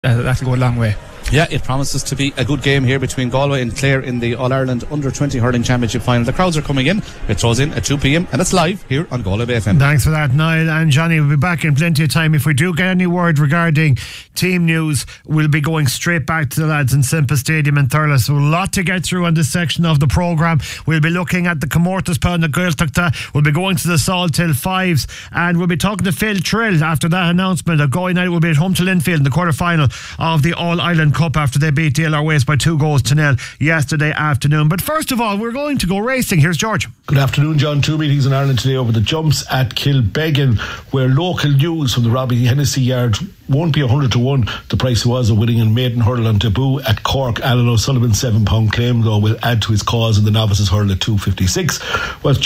That'll go a long way. Yeah, it promises to be a good game here between Galway and Clare in the All-Ireland Under-20 Hurling Championship Final. The crowds are coming in. It throws in at 2 p.m. and it's live here on Galway Bay FM. Thanks for that, Niall. And Johnny will be back in plenty of time. If we do get any word regarding team news, we'll be going straight back to the lads in Semper Stadium in Thurles. So a lot to get through on this section of the programme. We'll be looking at the Comórtas Pound of Gaeltachta. We'll be going to the Salthill Fives, and we'll be talking to Phil Trill after that announcement of Galway United will be at home to Linfield in the quarter-final of the All-Ireland Cup after they beat DLR Waste by 2-0 yesterday afternoon. But first of all, we're going to go racing. Here's George. Good afternoon, John. 2 meetings in Ireland today over the jumps at Kilbeggan, where local news from the Robbie Hennessy yard won't be 100 to 1. The price was of winning in maiden hurl on debut at Cork. Alan O'Sullivan's £7 claim, though, will add to his cause in the novices hurl at 2.56. Whilst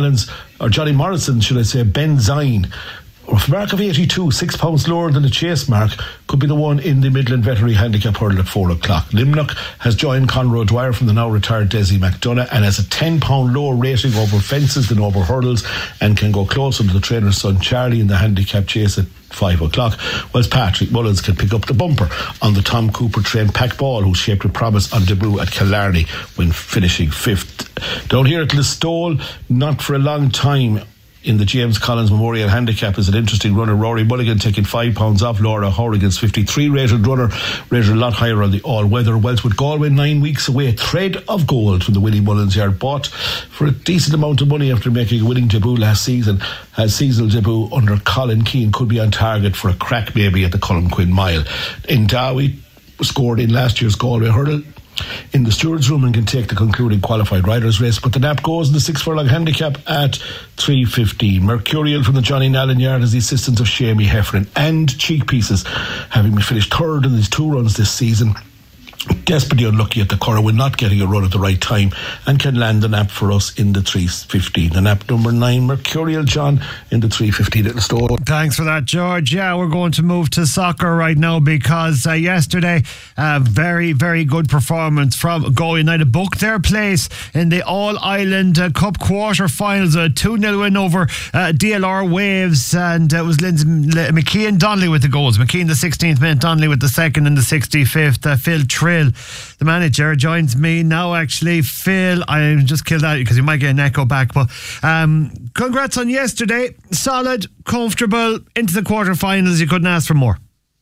Johnny Morrison, should I say, Ben Zine, with a mark of 82, £6 lower than the chase mark, could be the one in the Midland Veterinary Handicap Hurl at 4 o'clock. Limnock has joined Conroe Dwyer from the now retired Desi McDonough and has a £10 lower rating over fences than over hurdles, and can go closer to the trainer's son Charlie in the handicap chase at 5 o'clock, whilst Patrick Mullins can pick up the bumper on the Tom Cooper trained Pack Ball, who shaped with promise on debut at Killarney when finishing 5th. Down here at Listowel, not for a long time in the James Collins Memorial Handicap is an interesting runner. Rory Mulligan taking £5 off Laura Horrigan's 53 rated runner, rated a lot higher on the all-weather. Whilst with Galway 9 weeks away, a thread of gold from the Willie Mullins yard, bought for a decent amount of money after making a winning debut last season. Has seasonal debut under Colin Keane, could be on target for a crack maybe at the Colin Quinn Mile. In Dowie, scored in last year's Galway hurdle in the stewards room and can take the concluding qualified riders race, but the nap goes in the 6 furlong handicap at 3.15. Mercurial from the Johnny Nallen yard has the assistance of Shamie Heffernan and Cheek Pieces, having been finished third in his 2 runs this season. Desperately unlucky at the Curragh with not getting a run at the right time, and can land the nap for us in the 3.15. The nap number 9, Mercurial John, in the 3.15 little store. Thanks for that, George. Yeah, we're going to move to soccer right now because yesterday, very, very good performance from Galway United. Booked their place in the All-Ireland Cup quarter-finals. A 2-0 win over DLR Waves, and it was McKean Donnelly with the goals. McKean the 16th minute, Donnelly with the second and the 65th. Phil Trill, the manager, joins me now. Actually, Phil, I just killed that because you might get an echo back, but congrats on yesterday. Solid, comfortable, into the quarterfinals. You couldn't ask for more.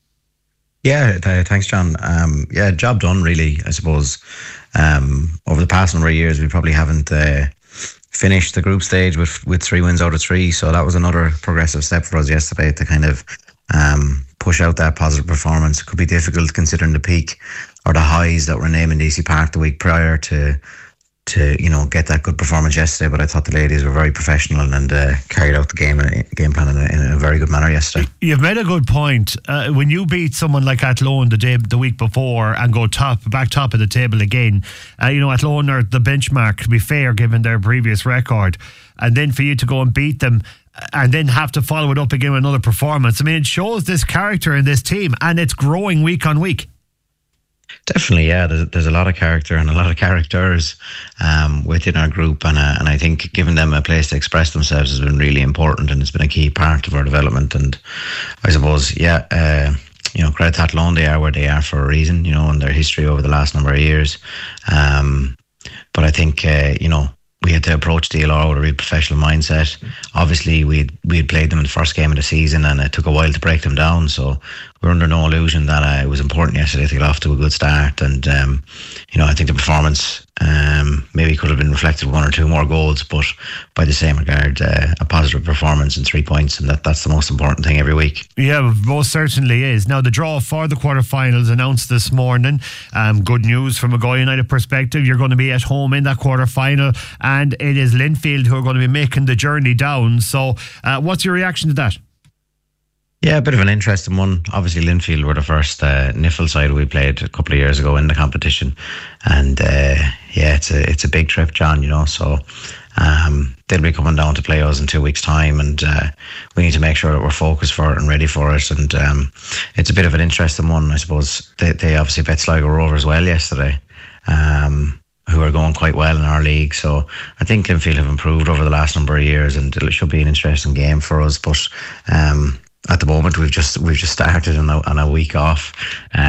Yeah, thanks, John. Job done, really, I suppose. Over the past number of years, we probably haven't finished the group stage with 3 wins out of 3, so that was another progressive step for us yesterday to kind of push out that positive performance. It could be difficult considering the peak or the highs that were named in DC Park the week prior to get that good performance yesterday. But I thought the ladies were very professional and carried out the game plan in a very good manner yesterday. You've made a good point. When you beat someone like Athlone the week before and go back top of the table again, Athlone are the benchmark, to be fair, given their previous record, and then for you to go and beat them and then have to follow it up again with another performance. I mean, it shows this character in this team, and it's growing week on week. Definitely, yeah. There's a lot of character and a lot of characters within our group, and I think giving them a place to express themselves has been really important, and it's been a key part of our development. And I suppose, credit to Athlone, they are where they are for a reason, and their history over the last number of years. But I think, we had to approach DLR with a real professional mindset. Obviously, we had played them in the first game of the season, and it took a while to break them down. So we're under no illusion that it was important yesterday to get off to a good start. And I think the performance maybe could have been reflected with 1 or 2 more goals, but by the same regard, a positive performance and 3 points, and that's the most important thing every week. Yeah, most certainly is. Now, the draw for the quarterfinals announced this morning. Good news from a Galway United perspective. You're going to be at home in that quarterfinal, and it is Linfield who are going to be making the journey down. So what's your reaction to that? Yeah, a bit of an interesting one. Obviously, Linfield were the first Niffle side we played a couple of years ago in the competition, and it's a big trip, John. So they'll be coming down to play us in 2 weeks' time, and we need to make sure that we're focused for it and ready for it. And it's a bit of an interesting one, I suppose. They obviously bet Sligo Rovers well yesterday, who are going quite well in our league. So I think Linfield have improved over the last number of years, and it should be an interesting game for us. But At the moment, we've just started on a week off.